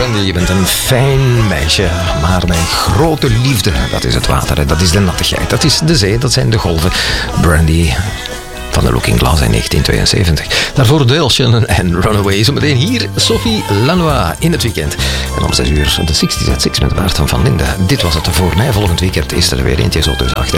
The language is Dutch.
Brandy, je bent een fijn meisje, maar mijn grote liefde, dat is het water, hè. Dat is de nattigheid, dat is de zee, dat zijn de golven. Brandy van de Looking Glass in 1972. Daarvoor Dale Shannon en Runaway. Zometeen hier Sophie Lanois in het weekend. En om 6 uur de 60's at 6 met Maarten van Linden. Dit was het voor mij. Volgend weekend is er weer eentje zo tussen 8